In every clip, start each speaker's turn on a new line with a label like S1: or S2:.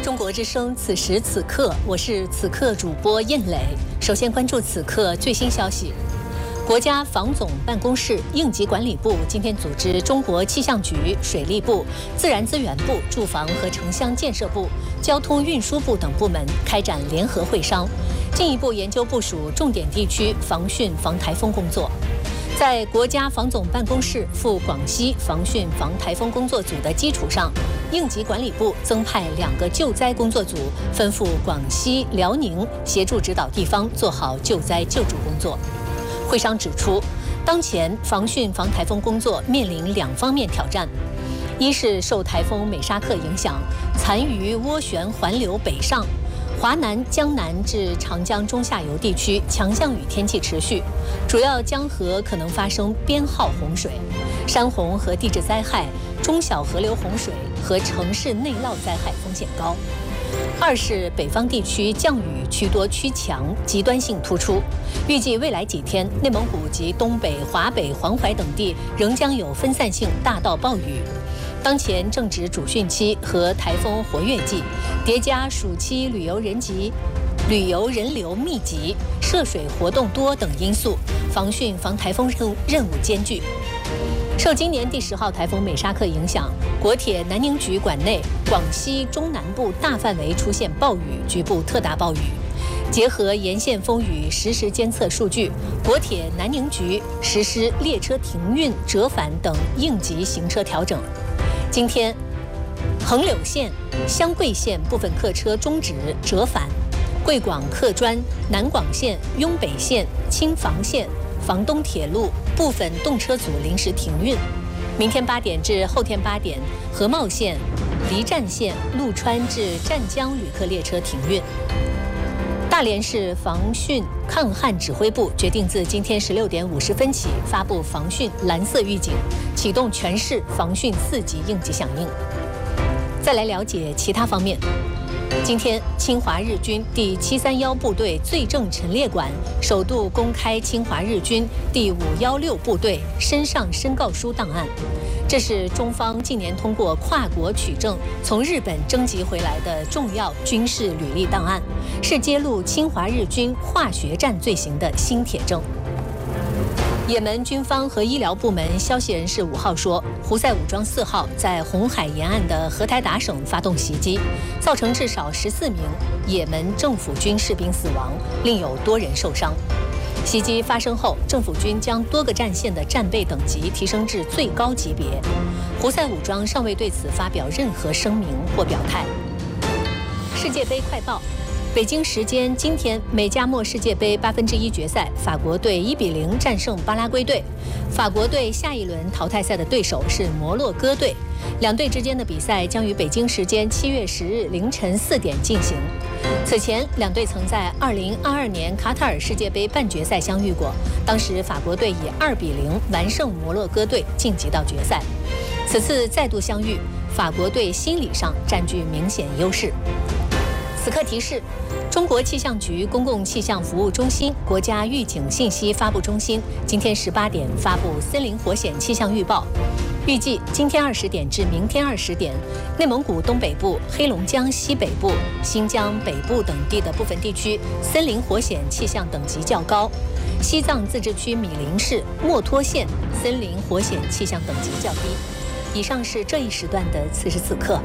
S1: 中国之声，此时此刻，我是此刻主播燕磊。首先关注此刻最新消息。国家防总办公室、应急管理部今天组织中国气象局、水利部、自然资源部、住房和城乡建设部、交通运输部等部门开展联合会商，进一步研究部署重点地区防汛防台风工作。在国家防总办公室赴广西防汛防台风工作组的基础上，应急管理部增派2个救灾工作组，分赴广西、辽宁，协助指导地方做好救灾救助工作。会商指出，当前防汛防台风工作面临2方面挑战：一是受台风美沙克影响，残余涡旋环流北上，华南、江南至长江中下游地区强降雨天气持续，主要江河可能发生编号洪水、山洪和地质灾害、中小河流洪水和城市内涝灾害风险高。二是北方地区降雨趋多趋强，极端性突出，预计未来几天，内蒙古及东北、华北、黄淮等地仍将有分散性大到暴雨。当前正值主汛期和台风活跃季，叠加暑期旅游人流密集、涉水活动多等因素，防汛防台风任务艰巨。受今年第10号台风美沙克影响，国铁南宁局管内广西中南部大范围出现暴雨，局部特大暴雨。结合沿线风雨实时监测数据，国铁南宁局实施列车停运、折返等应急行车调整。今天，横柳线、湘桂线部分客车终止折返，贵广客专、南广线、雍北线、青房线、房东铁路部分动车组临时停运。明天8点至后天8点，合茂线、离站线、陆川至湛江旅客列车停运。大连市防汛抗旱指挥部决定自今天16点50分起发布防汛蓝色预警，启动全市防汛4级应急响应。再来了解其他方面。今天，侵华日军第731部队罪证陈列馆首度公开侵华日军第516部队身上申告书档案。这是中方近年通过跨国取证从日本征集回来的重要军事履历档案，是揭露侵华日军化学战罪行的新铁证。也门军方和医疗部门消息人士5号说，胡塞武装4号在红海沿岸的荷台达省发动袭击，造成至少14名也门政府军士兵死亡，另有多人受伤。袭击发生后，政府军将多个战线的战备等级提升至最高级别。胡塞武装尚未对此发表任何声明或表态。世界杯快报。北京时间今天，美加墨世界杯1/8决赛，法国队1比0战胜巴拉圭队。法国队下一轮淘汰赛的对手是摩洛哥队。两队之间的比赛将于北京时间7月10日凌晨4点进行。此前，两队曾在2022年卡塔尔世界杯半决赛相遇过，当时法国队以2比0完胜摩洛哥队，晋级到决赛。此次再度相遇，法国队心理上占据明显优势。此刻提示：中国气象局公共气象服务中心、国家预警信息发布中心今天18点发布森林火险气象预报。预计今天20点至明天20点，内蒙古东北部、黑龙江西北部、新疆北部等地的部分地区森林火险气象等级较高；西藏自治区米林市、墨脱县森林火险气象等级较低。以上是这一时段的此时此刻。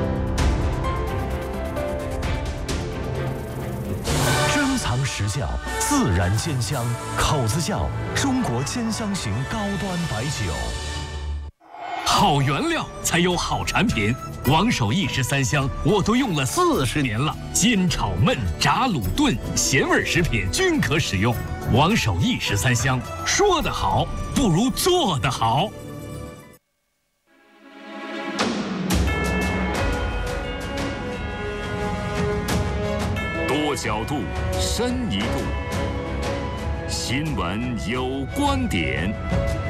S2: 实窖自然煎香，口子窖中国煎香型高端白酒。
S3: 好原料才有好产品，王守义13香我都用了40年了，煎炒焖炸卤炖咸味食品均可使用。王守义13香，说得好不如做得好。多角度，深一度。新闻有观点。